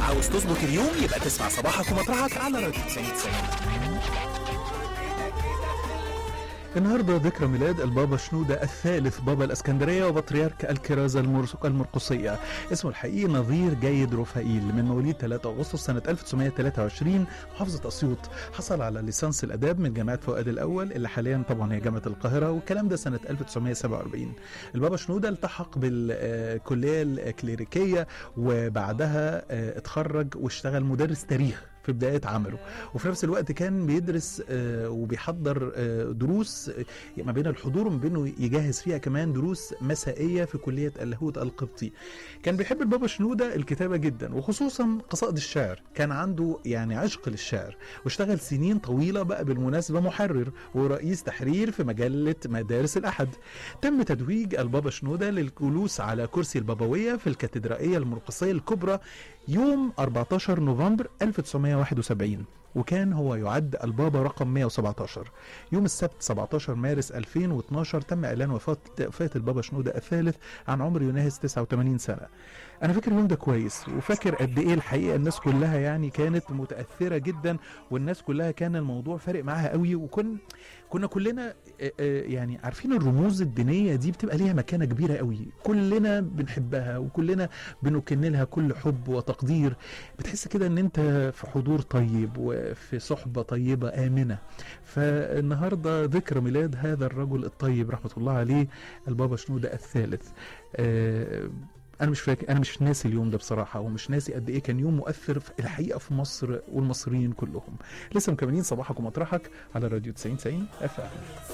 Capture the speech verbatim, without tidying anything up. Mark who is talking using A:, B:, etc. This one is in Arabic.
A: عاوز تظبط اليوم يبقى تسمع صباحك ومطرحك على راديو تسعين تسعين.
B: النهارده ذكرى ميلاد البابا شنودة الثالث بابا الاسكندريه وبطريرك الكرازه المرقسيه. اسمه الحقيقي نظير جيد رفائيل، من مواليد ثلاثة أغسطس سنه ألف وتسعمائة وثلاثة وعشرين، محافظه اسيوط. حصل على ليسانس الاداب من جامعه فؤاد الاول اللي حاليا طبعا هي جامعه القاهره، والكلام ده سنه ألف وتسعمائة وسبعة وأربعين. البابا شنودة التحق بالكليه الكليريكيه، وبعدها اتخرج واشتغل مدرس تاريخ في بداية عمله، وفي نفس الوقت كان بيدرس آه وبيحضر آه دروس آه ما بين الحضور وما بينه يجهز فيها كمان دروس مسائية في كلية اللاهوت القبطي. كان بيحب البابا شنودة الكتابة جدا، وخصوصا قصائد الشعر، كان عنده يعني عشق للشعر، واشتغل سنين طويلة بقى بالمناسبة محرر ورئيس تحرير في مجلة مدارس الأحد. تم تتويج البابا شنودة للجلوس على كرسي البابوية في الكاتدرائية المرقسية الكبرى يوم أربعة عشر نوفمبر ألف وتسعمائة وواحد وسبعين، وكان هو يعد البابا رقم مائة وسبعة عشر. يوم السبت سبعة عشر مارس ألفين واثناشر تم إعلان وفاة وفاة البابا شنودة الثالث عن عمر يناهز تسعة وثمانين سنة. أنا فاكر اليوم ده كويس، وفاكر قد إيه الحقيقة الناس كلها يعني كانت متأثرة جدا، والناس كلها كان الموضوع فارق معاها قوي، وكن كنا كلنا يعني عارفين الرموز الدينية دي بتبقى ليها مكانة كبيرة قوي، كلنا بنحبها وكلنا بنكن لها كل حب وتقدير. بتحس كده ان انت في حضور طيب وفي صحبة طيبة آمنة. فالنهاردة ذكرى ميلاد هذا الرجل الطيب رحمة الله عليه، البابا شنودة الثالث. أه انا مش فاكر، انا مش ناسي اليوم ده بصراحه، ومش ناسي قد ايه كان يوم مؤثر في الحقيقه في مصر والمصريين كلهم. لسه مكملين صباحك ومطرحك على راديو تسعين تسعين اف ام.